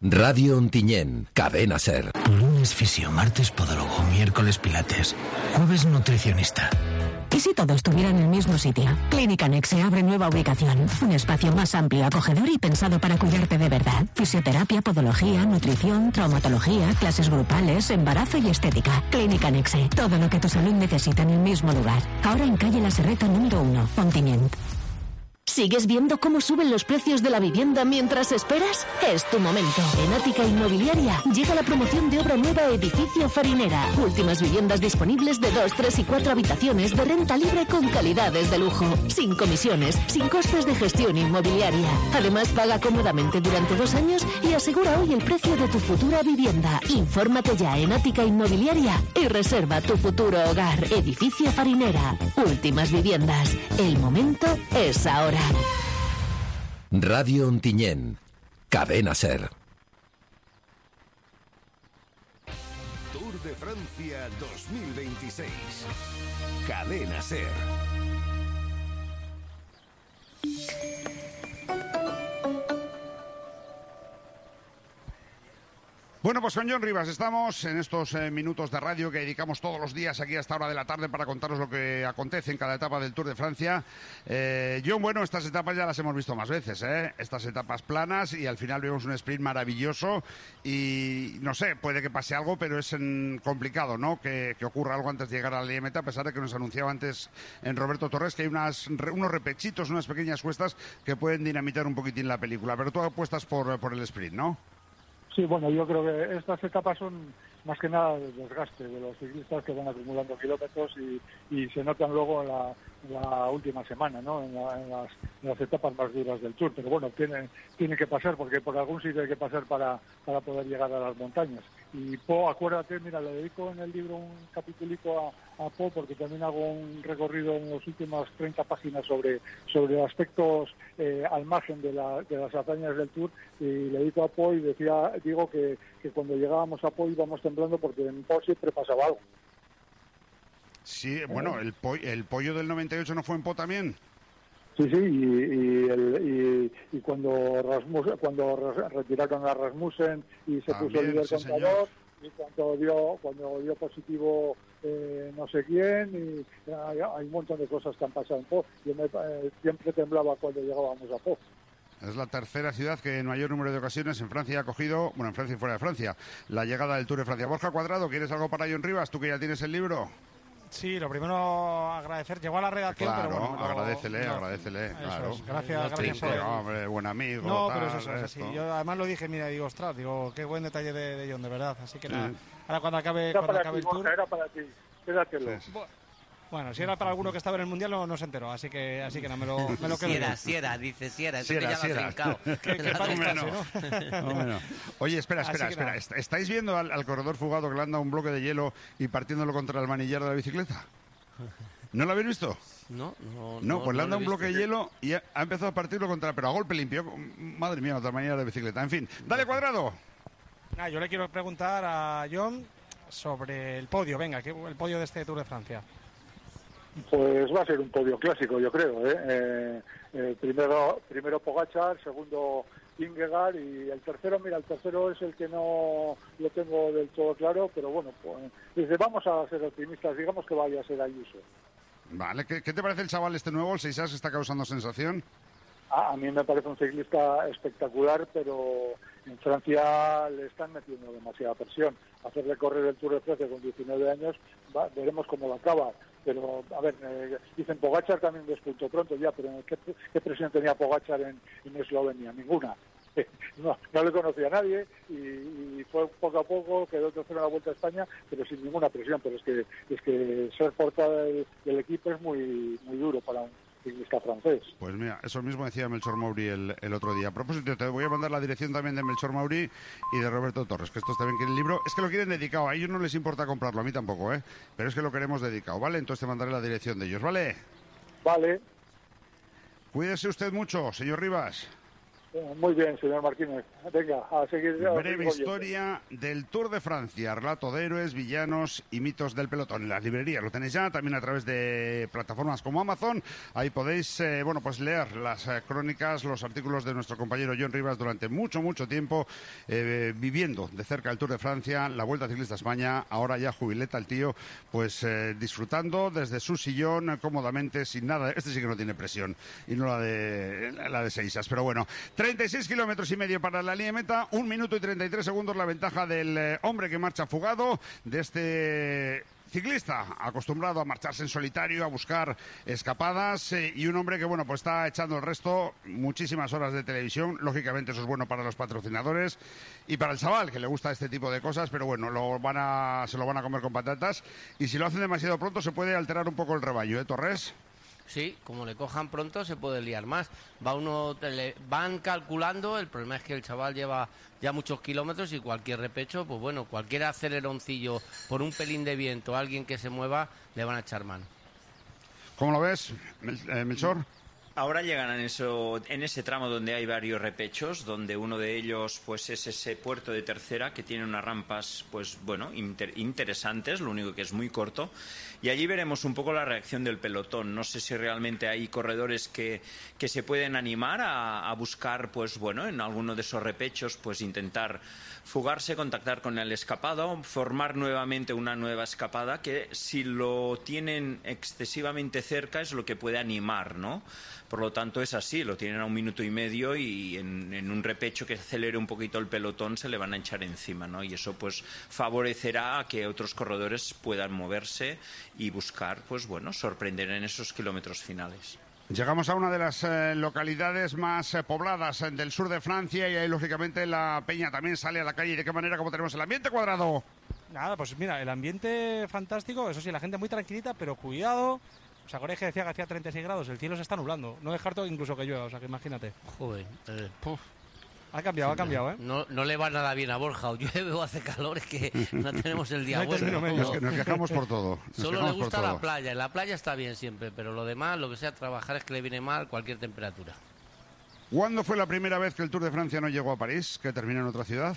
Radio Ontinyent, Cadena SER. Lunes fisio, martes podólogo, miércoles pilates, jueves nutricionista. ¿Y si todo estuviera en el mismo sitio? Clínica Nexe abre nueva ubicación. Un espacio más amplio, acogedor y pensado para cuidarte de verdad. Fisioterapia, podología, nutrición, traumatología, clases grupales, embarazo y estética. Clínica Nexe. Todo lo que tu salud necesita en el mismo lugar. Ahora en calle La Serreta número 1, Ontinyent. ¿Sigues viendo cómo suben los precios de la vivienda mientras esperas? Es tu momento. En Ática Inmobiliaria llega la promoción de obra nueva Edificio Farinera. Últimas viviendas disponibles de 2, 3 y 4 habitaciones de renta libre con calidades de lujo. Sin comisiones, sin costes de gestión inmobiliaria. Además, paga cómodamente durante 2 años y asegura hoy el precio de tu futura vivienda. Infórmate ya en Ática Inmobiliaria y reserva tu futuro hogar. Edificio Farinera. Últimas viviendas. El momento es ahora. Radio Ontinyent, Cadena SER. Tour de Francia 2026. Cadena SER. Bueno, pues con John Rivas estamos en estos minutos de radio que dedicamos todos los días aquí a esta hora de la tarde para contaros lo que acontece en cada etapa del Tour de Francia. John, bueno, estas etapas ya las hemos visto más veces, ¿eh? Estas etapas planas y al final vemos un sprint maravilloso y no sé, puede que pase algo, pero es complicado, ¿no? Que ocurra algo antes de llegar a la línea de meta, a pesar de que nos anunciaba antes en Roberto Torres que hay unos repechitos, unas pequeñas cuestas que pueden dinamitar un poquitín la película, pero tú apuestas por el sprint, ¿no? Sí, bueno, yo creo que estas etapas son más que nada el desgaste de los ciclistas que van acumulando kilómetros y se notan luego en la última semana, ¿no? En las etapas más duras del Tour. Pero bueno, tiene que pasar porque por algún sitio hay que pasar para poder llegar a las montañas. Y Po, acuérdate, mira, le dedico en el libro un capitulito a Po porque también hago un recorrido en las últimas 30 páginas sobre aspectos al margen de las hazañas del Tour y le dedico a Po y digo que cuando llegábamos a Po íbamos temblando porque en Po siempre pasaba algo. Sí, bueno, el pollo del 98 no fue en Po también. Sí, y cuando retiraron a Rasmussen y se también, puso líder sí, contador, y cuando dio positivo no sé quién, y hay un montón de cosas que han pasado en Po. Yo siempre temblaba cuando llegábamos a Po. Es la tercera ciudad que en mayor número de ocasiones en Francia ha cogido, bueno, en Francia y fuera de Francia, la llegada del Tour de Francia. Borja Cuadrado, ¿quieres algo para John Rivas? Tú que ya tienes el libro. Sí, lo primero agradecer. Llegó a la redacción, claro, pero bueno... agradécele, claro. Es. Gracias por... hombre, buen amigo. No, tal, pero eso es así. Yo además lo dije, mira, digo, ostras, qué buen detalle de John, de verdad. Así que nada, ahora cuando acabe el Tour... Era para ti, quédatelo. Sí. Bueno, si era para alguno que estaba en el Mundial no se enteró, así que no me lo quedo. Si era, eso que ya lo has brincado. No. Oye, espera. ¿Estáis viendo al corredor fugado que le han dado un bloque de hielo y partiéndolo contra el manillar de la bicicleta? ¿No lo habéis visto? No, pues le han dado un bloque de hielo y ha empezado a partirlo pero a golpe limpio. Madre mía, otra manilla de bicicleta. En fin, dale, Cuadrado. Yo le quiero preguntar a John sobre el podio. Venga, el podio de este Tour de Francia. Pues va a ser un podio clásico, yo creo. Primero Pogačar, segundo Vingegaard y el tercero es el que no lo tengo del todo claro, pero bueno, pues vamos a ser optimistas, digamos que vaya a ser Ayuso. Vale, ¿qué te parece el chaval este nuevo, el Seixas, que está causando sensación? A mí me parece un ciclista espectacular, pero en Francia le están metiendo demasiada presión. Hacerle correr el Tour de Francia con 19 años, veremos cómo lo acaba. Pero, a ver, dicen Pogačar también despuntó pronto ya, pero ¿qué presión tenía Pogačar en Eslovenia? Ninguna. No le conocía a nadie y fue poco a poco, quedó tercero en la Vuelta a España, pero sin ninguna presión. Pero es que ser portada del equipo es muy duro para un ciclista francés. Pues mira, eso mismo decía Melchor Mauri el otro día. A propósito, te voy a mandar la dirección también de Melchor Mauri y de Roberto Torres, que estos también quieren el libro. Es que lo quieren dedicado, a ellos no les importa comprarlo, a mí tampoco, pero es que lo queremos dedicado, ¿vale? Entonces te mandaré la dirección de ellos, ¿vale? Vale. Cuídese usted mucho, señor Rivas. Muy bien, señor Martínez. Venga, a seguir. Breve historia del Tour de Francia, relato de héroes, villanos y mitos del pelotón. En las librerías lo tenéis ya, también a través de plataformas como Amazon. Ahí podéis pues leer las crónicas, los artículos de nuestro compañero John Rivas durante mucho tiempo, viviendo de cerca el Tour de Francia, la Vuelta Ciclista a España, ahora ya jubileta el tío, pues disfrutando desde su sillón cómodamente, sin nada. Este sí que no tiene presión, y no la de Seixas, pero bueno. 36 kilómetros y medio para la línea de meta, 1 minuto y 33 segundos la ventaja del hombre que marcha fugado, de este ciclista acostumbrado a marcharse en solitario, a buscar escapadas, y un hombre que, bueno, pues está echando el resto, muchísimas horas de televisión. Lógicamente eso es bueno para los patrocinadores y para el chaval, que le gusta este tipo de cosas, pero bueno, se lo van a comer con patatas, y si lo hacen demasiado pronto se puede alterar un poco el rebaño, ¿eh, Torres? Sí, como le cojan pronto se puede liar más. Van calculando, el problema es que el chaval lleva ya muchos kilómetros y cualquier repecho, pues bueno, cualquier aceleroncillo por un pelín de viento, alguien que se mueva, le van a echar mano. ¿Cómo lo ves, Melchor? Ahora llegan en ese tramo donde hay varios repechos, donde uno de ellos pues es ese puerto de tercera que tiene unas rampas pues bueno interesantes, lo único que es muy corto, y allí veremos un poco la reacción del pelotón. No sé si realmente hay corredores que se pueden animar a buscar pues bueno en alguno de esos repechos pues intentar fugarse, contactar con el escapado, formar nuevamente una nueva escapada que si lo tienen excesivamente cerca es lo que puede animar, ¿no? Por lo tanto es así, lo tienen a 1 minuto y medio y en un repecho que acelere un poquito el pelotón se le van a echar encima, ¿no? Y eso pues favorecerá a que otros corredores puedan moverse y buscar pues bueno sorprender en esos kilómetros finales. Llegamos a una de las localidades más pobladas del sur de Francia, y ahí lógicamente la peña también sale a la calle. ¿De qué manera? ¿Cómo tenemos el ambiente, Cuadrado? Nada, pues mira, el ambiente fantástico, eso sí, la gente muy tranquilita, pero cuidado. ¿Os acordáis que decía que hacía 36 grados? El cielo se está nublando. No descarto incluso que llueva, o sea que imagínate. Joder, Ha cambiado, ¿eh? No le va nada bien a Borja, o llueve o hace calor, es que no tenemos el día bueno. Nos quejamos por todo. Solo le gusta la playa, en la playa está bien siempre, pero lo demás, lo que sea trabajar es que le viene mal cualquier temperatura. ¿Cuándo fue la primera vez que el Tour de Francia no llegó a París, que terminó en otra ciudad?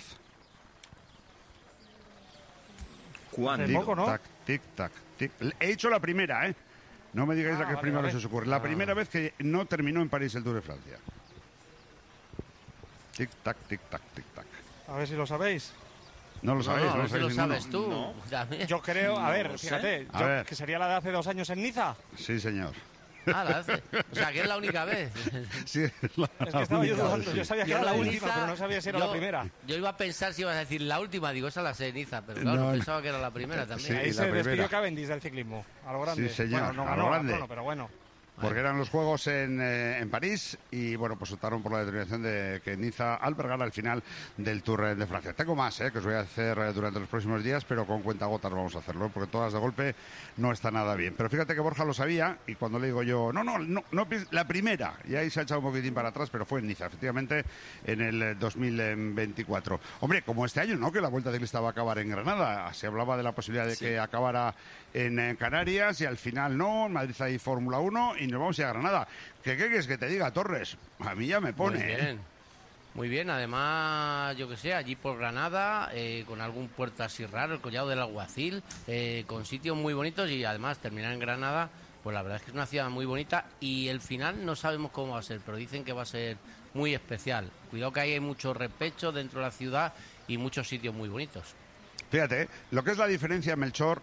¿Cuándo? Poco, ¿no? Tac, tic, tac, tic. He hecho la primera, ¿eh? No me digáis la que primero se os ocurre. La primera vez que no terminó en París el Tour de Francia. Tic, tac, tic, tac, tic, tac. A ver si lo sabéis. No lo sabéis, no lo sabes tú. No. Yo creo, a ver, fíjate, que sería la de hace 2 años en Niza. Sí, señor. Ah, la hace. O sea, que es la única vez. Sí, es que estaba yo dudando. Yo sabía que era la última, pero no sabía si era la primera. Yo iba a pensar si ibas a decir la última, digo, esa la sé Niza, pero claro, no pensaba que era la primera también. Sí, ahí se despidió Cavendish del ciclismo, a lo grande. Sí, señor, bueno, no a lo grande. Bueno, pero bueno. Porque eran los Juegos en París y, bueno, pues optaron por la determinación de que Niza albergara el final del Tour de Francia. Tengo más, que os voy a hacer durante los próximos días, pero con cuentagotas vamos a hacerlo, porque todas de golpe no está nada bien. Pero fíjate que Borja lo sabía, y cuando le digo yo, no, la primera, y ahí se ha echado un poquitín para atrás, pero fue en Niza, efectivamente, en el 2024. Hombre, como este año, ¿no?, que la Vuelta Ciclista va a acabar en Granada. Se hablaba de la posibilidad de que acabara en Canarias, y al final no, en Madrid hay Fórmula 1, y nos vamos a ir a Granada. ¿Qué quieres que te diga, Torres? A mí ya me pone. Muy bien. Muy bien, además, yo que sé, allí por Granada, con algún puerto así raro, el Collado del Alguacil, con sitios muy bonitos, y además terminar en Granada, pues la verdad es que es una ciudad muy bonita, y el final no sabemos cómo va a ser, pero dicen que va a ser muy especial. Cuidado que ahí hay muchos repechos dentro de la ciudad y muchos sitios muy bonitos. Fíjate, lo que es la diferencia, Melchor,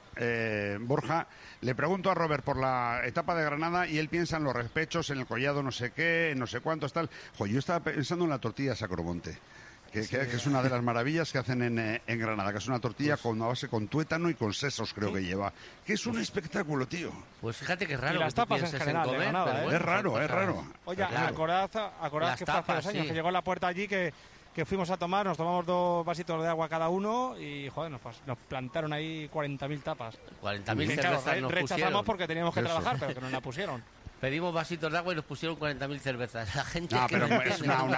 Borja, le pregunto a Robert por la etapa de Granada y él piensa en los repechos, en el collado no sé qué, no sé cuántos, tal. Yo estaba pensando en la tortilla Sacromonte, que es una de las maravillas que hacen en Granada, que es una tortilla con una base con tuétano y con sesos, creo que lleva, que es un espectáculo, tío. Pues fíjate que es raro. Y las tapas en general, comer, Granada, pero bueno, es raro. Oye, acordad que fue hace 2 años que llegó a la puerta allí que fuimos a tomar, nos tomamos 2 vasitos de agua cada uno y, joder, nos plantaron ahí 40.000 tapas. 40.000 cervezas nos rechazamos pusieron. Porque teníamos que trabajar, pero que nos la pusieron. Pedimos vasitos de agua y nos pusieron 40.000 cervezas. La gente pero es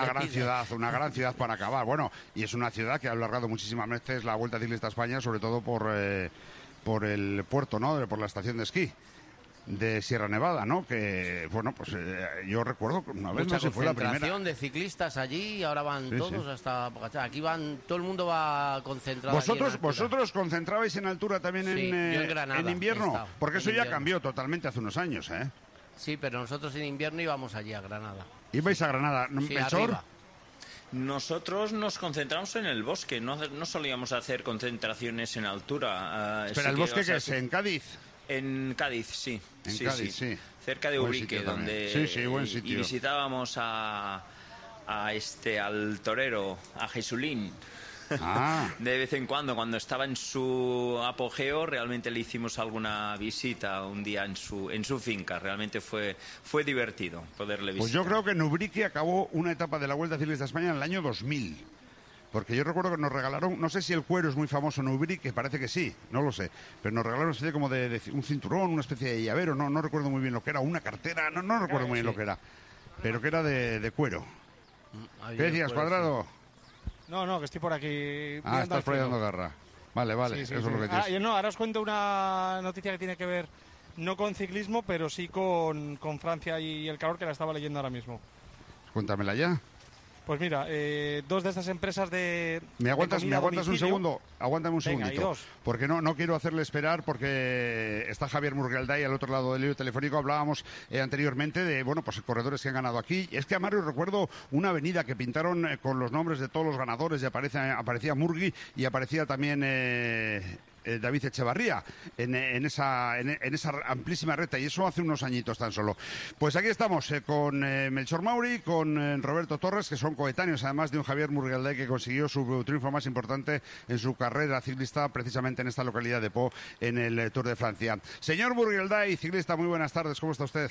una gran ciudad para acabar. Bueno, y es una ciudad que ha alargado muchísimas veces la Vuelta Ciclista a España, sobre todo por el puerto, ¿no?, por la estación de esquí. de Sierra Nevada, ¿no? Que, bueno, pues yo recuerdo que una vez mucha no se fue la primera. concentración de ciclistas allí, ahora van todos hasta Pocachá. Aquí van, todo el mundo va concentrado. ¿Vosotros concentrabais en altura también yo en Granada, en invierno? Porque eso ya invierno. cambió totalmente hace unos años, ¿eh? Sí, pero nosotros en invierno íbamos allí a Granada. ¿Ibais a Granada? Sí, ¿Melchor? arriba. Nosotros nos concentramos en el bosque, no solíamos hacer concentraciones en altura. Espera, ¿el bosque qué es? ¿En Cádiz? En Cádiz, sí. En Cádiz, sí. Cerca de Buen Ubrique, sitio donde buen sitio. y visitábamos al torero, a Jesulín. De vez en cuando estaba en su apogeo, realmente le hicimos alguna visita un día en su finca. Realmente fue divertido poderle visitar. Pues yo creo que en Ubrique acabó una etapa de la Vuelta Ciclista de España en el año 2000. Porque yo recuerdo que nos regalaron, no sé si el cuero es muy famoso en Ubrique, parece que sí, no lo sé, pero nos regalaron una especie como de un cinturón, una especie de llavero, no recuerdo muy bien lo que era, una cartera, no recuerdo muy bien lo que era, pero que era de cuero. ¿Qué decías, Cuadrado? No, que estoy por aquí. Estás por ahí dando garra. Vale, sí, eso es lo que tienes. Ahora os cuento una noticia que tiene que ver no con ciclismo, pero sí con Francia y el calor, que la estaba leyendo ahora mismo. Cuéntamela ya. Pues mira, dos de estas empresas de... ¿Me aguantas un segundo? Aguántame un Venga, segundito. Porque no quiero hacerle esperar, porque está Javier Murrialday al otro lado del hilo telefónico. Hablábamos anteriormente de, bueno, pues corredores que han ganado aquí. Es que a Mario recuerdo una avenida que pintaron con los nombres de todos los ganadores y aparecía Murgui y aparecía también... David Echevarría en esa amplísima recta, y eso hace unos añitos tan solo. Pues aquí estamos con Melchor Mauri, con Roberto Torres, que son coetáneos, además de un Javier Murrialday que consiguió su triunfo más importante en su carrera ciclista precisamente en esta localidad de Pau, en el Tour de Francia. Señor Murrialday, ciclista, muy buenas tardes, ¿cómo está usted?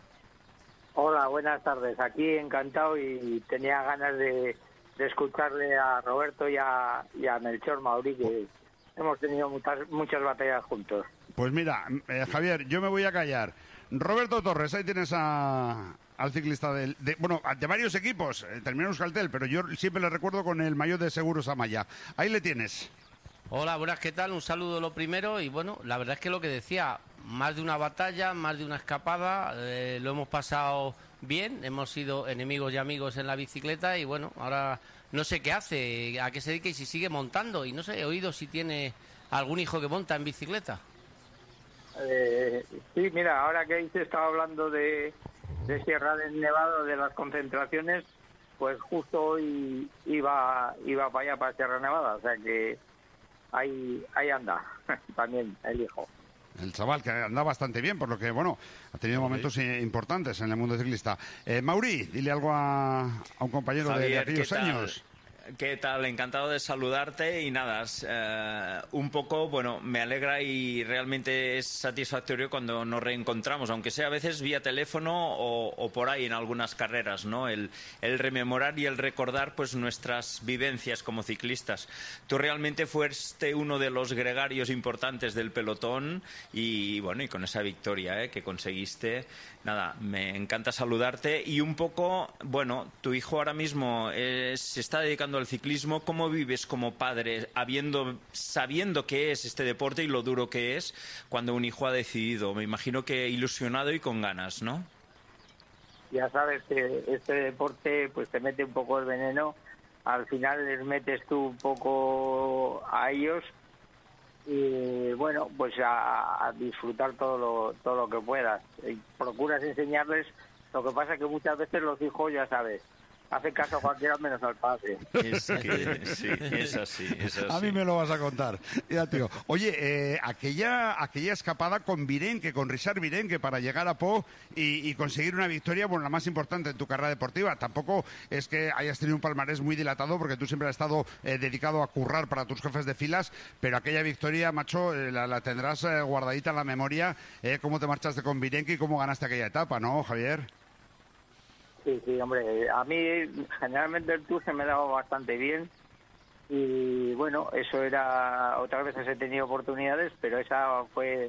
Hola, buenas tardes. Aquí encantado y tenía ganas de escucharle a Roberto y a Melchor Mauri, que hemos tenido muchas batallas juntos. Pues mira, Javier, yo me voy a callar. Roberto Torres, ahí tienes al ciclista de varios equipos. Terminó Euskaltel, pero yo siempre le recuerdo con el maillot de Seguros Amaya. Ahí le tienes. Hola, buenas, ¿qué tal? Un saludo lo primero. Y bueno, la verdad es que lo que decía, más de una batalla, más de una escapada, lo hemos pasado bien. Hemos sido enemigos y amigos en la bicicleta y bueno, ahora... No sé qué hace, a qué se dedica y si sigue montando. Y no sé, he oído si tiene algún hijo que monta en bicicleta. Sí, mira, ahora que se estaba hablando de Sierra del Nevado, de las concentraciones, pues justo hoy iba para allá, para Sierra Nevada. O sea que ahí anda también el hijo. El chaval, que anda bastante bien, por lo que, bueno, ha tenido momentos importantes en el mundo ciclista. Mauri, dile algo a un compañero Javier, de aquellos años. ¿Qué tal? Encantado de saludarte y nada, un poco, bueno, me alegra y realmente es satisfactorio cuando nos reencontramos, aunque sea a veces vía teléfono o por ahí en algunas carreras, ¿no? El rememorar y el recordar pues nuestras vivencias como ciclistas. Tú realmente fuiste uno de los gregarios importantes del pelotón y bueno, y con esa victoria que conseguiste, nada, me encanta saludarte y un poco, bueno, tu hijo ahora mismo se está dedicando al ciclismo. ¿Cómo vives como padre sabiendo qué es este deporte y lo duro que es cuando un hijo ha decidido? Me imagino que ilusionado y con ganas, ¿no? Ya sabes que este deporte pues te mete un poco el veneno, al final les metes tú un poco a ellos y bueno, pues a disfrutar todo lo que puedas. Y procuras enseñarles, lo que pasa es que muchas veces los hijos, ya sabes, hace caso a cualquiera menos al padre. Sí, es así. A mí me lo vas a contar. Ya, tío. Oye, aquella escapada con Virenque, con Richard Virenque, para llegar a Pau y conseguir una victoria, bueno, la más importante en tu carrera deportiva. Tampoco es que hayas tenido un palmarés muy dilatado, porque tú siempre has estado dedicado a currar para tus jefes de filas, pero aquella victoria, macho, la tendrás guardadita en la memoria. ¿Cómo te marchaste con Virenque y cómo ganaste aquella etapa, no, Javier? Sí, hombre, a mí generalmente el Tour se me daba bastante bien y bueno, eso era, otras veces he tenido oportunidades, pero esa fue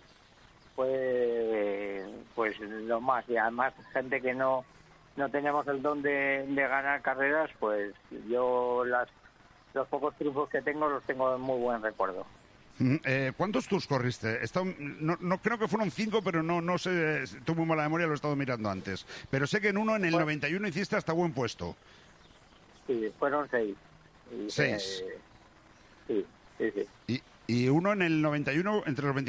pues lo más, y además gente que no tenemos el don de ganar carreras, pues yo los pocos triunfos que tengo los tengo en muy buen recuerdo. ¿Cuántos tours corriste? No creo que fueron 5, pero no sé, tuve muy mala memoria, lo he estado mirando antes. Pero sé que en uno, en el 91, hiciste hasta buen puesto. Sí, fueron 6. 6. Sí. Y uno en el 91, entre los 25